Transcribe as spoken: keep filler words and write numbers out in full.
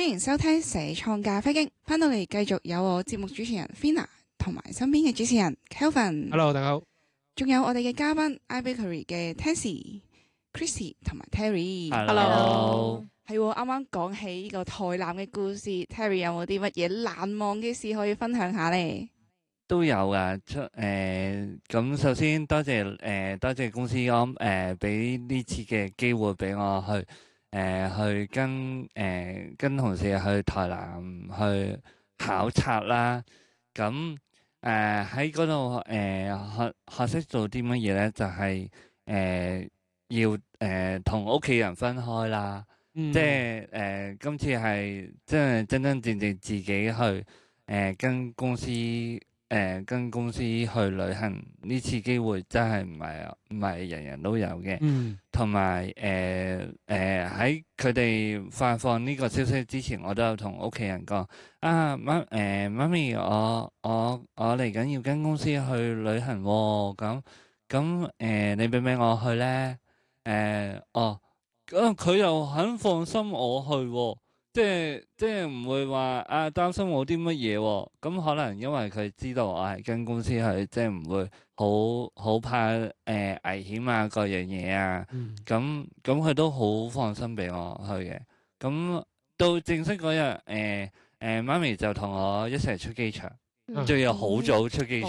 歡迎收聽社創咖啡經，翻到嚟繼續有我節目主持人 Fina 同埋身邊嘅主持人 Kelvin。 Hello，大家好。 仲有我哋嘅嘉賓 iBakery 嘅 Tansy、Chrissy 同埋 Terry。 Hello。 係喎，啱啱講起呢個台南嘅故事 ，Terry 有冇啲乜嘢難忘嘅事可以分享下呢？ 都有啊，出誒咁首先多謝誒、呃、多謝公司安誒俾呢次嘅機會俾我去誒、呃、去跟誒、呃、跟同事去台南去考察啦。咁誒喺嗰度誒學學識做啲乜嘢咧？就係、是、誒、呃、要誒同屋企人分開啦。嗯、即係誒、呃、今次係即係真真正正自己去誒、呃、跟公司。誒、呃、跟公司去旅行呢次機會真係唔係唔係人人都有嘅，同埋誒誒喺佢哋發放呢個消息之前，我都有同屋企人講啊媽誒、呃、媽咪，我我我嚟緊要跟公司去旅行喎、哦，咁咁誒你俾唔俾我去咧？誒、呃、哦，咁佢又肯放心我去喎、哦。即係即係唔會話啊擔心我啲乜嘢喎，咁可能因為佢知道我係跟公司去，即係唔會好好怕誒、呃、危險啊各樣嘢啊，咁咁佢都好放心俾我去嘅。咁到正式嗰日誒誒媽咪就同我一齊出機場，仲要好早出機場，